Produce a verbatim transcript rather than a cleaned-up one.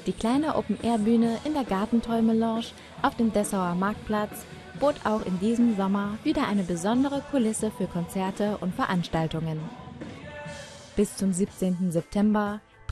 Die kleine Open-Air-Bühne in der Gartenträume-Lounge auf dem Dessauer Marktplatz bot auch in diesem Sommer wieder eine besondere Kulisse für Konzerte und Veranstaltungen. Bis zum siebzehnten September